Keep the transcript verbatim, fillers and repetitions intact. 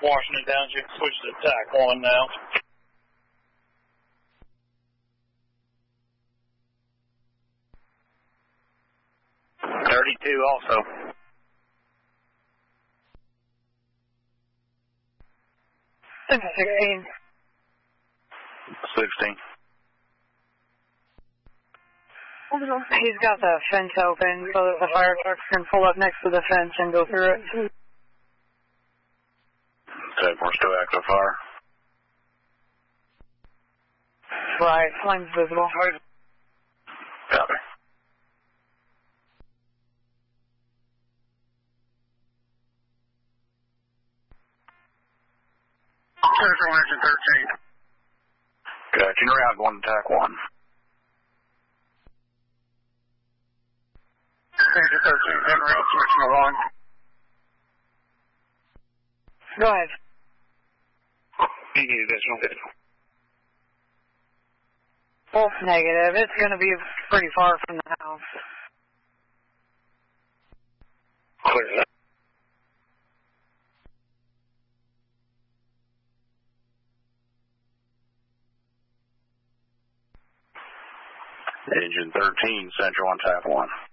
Washington Township, switch to tack one now. thirty-two also. sixteen. sixteen. He's got the fence open so that the fire trucks can pull up next to the fence and go through it. Okay, we're still active fire. Right, flames visible. Copy. Central Engine thirteen. Gotcha. You're out going to tack one. Engine thirteen, Henry, switching to one. Go ahead. You need additional vehicle. Both negative. It's going to be pretty far from the house. Clear that. Engine thirteen, Central on tap one.